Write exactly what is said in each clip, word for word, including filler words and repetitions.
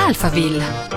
Alphaville.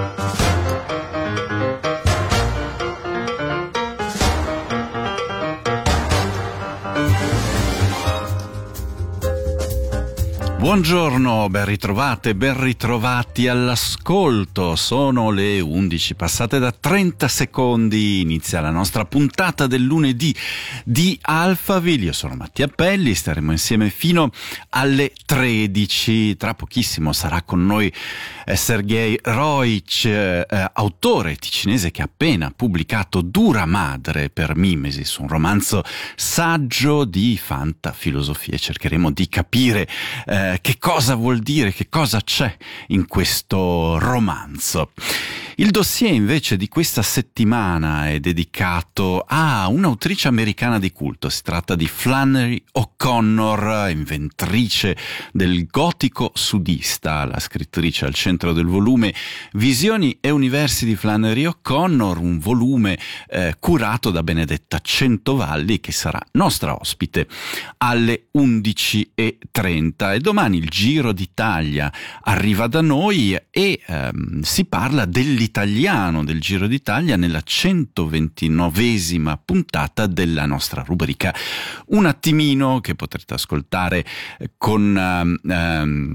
Buongiorno, ben ritrovate, ben ritrovati all'ascolto. Sono le undici passate da trenta secondi, inizia la nostra puntata del lunedì di Alphaville. Io sono Mattia Pelli, staremo insieme fino alle tredici. Tra pochissimo sarà con noi eh, Sergej Roic, eh, autore ticinese che ha appena pubblicato Dura Madre per Mimesis, un romanzo saggio di fantafilosofia. Cercheremo di capire eh, che cosa vuol dire, che cosa c'è in questo romanzo. Il dossier invece di questa settimana è dedicato a un'autrice americana di culto. Si tratta di Flannery O'Connor, inventrice del gotico sudista, la scrittrice al centro del volume Visioni e Universi di Flannery O'Connor, un volume eh, curato da Benedetta Centovalli, che sarà nostra ospite alle undici e trenta. E domani il Giro d'Italia arriva da noi e ehm, si parla dell'Italia italiano del Giro d'Italia nella centoventinovesima puntata della nostra rubrica Un attimino, che potrete ascoltare con um, um,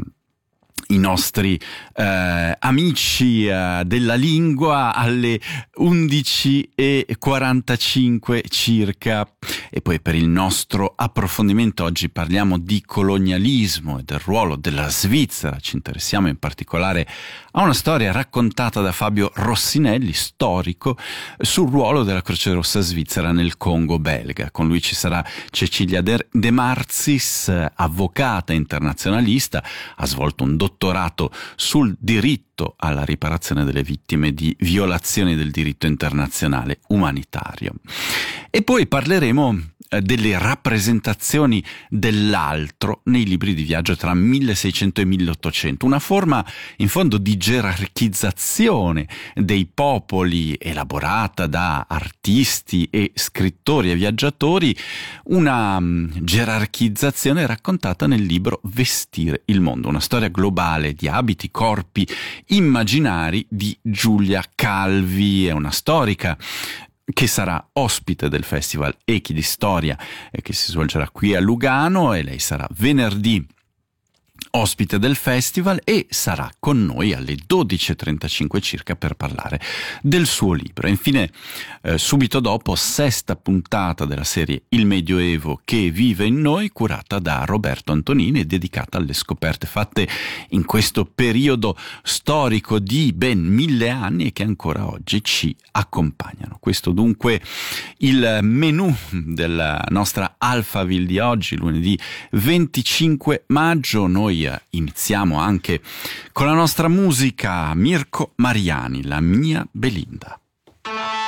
i nostri eh, amici eh, della lingua alle undici e quarantacinque circa. E poi per il nostro approfondimento oggi parliamo di colonialismo e del ruolo della Svizzera. Ci interessiamo in particolare a una storia raccontata da Fabio Rossinelli, storico, sul ruolo della Croce Rossa svizzera nel Congo belga. Con lui ci sarà Cecilia De Marzis, avvocata internazionalista, ha svolto un dottorato sul diritto alla riparazione delle vittime di violazioni del diritto internazionale umanitario. E poi parleremo delle rappresentazioni dell'altro nei libri di viaggio tra milleseicento e milleottocento, una forma in fondo di gerarchizzazione dei popoli elaborata da artisti e scrittori e viaggiatori, una gerarchizzazione raccontata nel libro Vestire il mondo, una storia globale di abiti, corpi, immaginari di Giulia Calvi. È una storica che sarà ospite del Festival Echi di Storia eh, che si svolgerà qui a Lugano, e lei sarà venerdì ospite del festival e sarà con noi alle dodici e trentacinque circa per parlare del suo libro. E infine, eh, subito dopo, sesta puntata della serie Il Medioevo che vive in noi, curata da Roberto Antonini e dedicata alle scoperte fatte in questo periodo storico di ben mille anni e che ancora oggi ci accompagnano. Questo dunque il menù della nostra Alphaville di oggi, lunedì venticinque maggio. Noi iniziamo anche con la nostra musica, Mirko Mariani, La mia Belinda.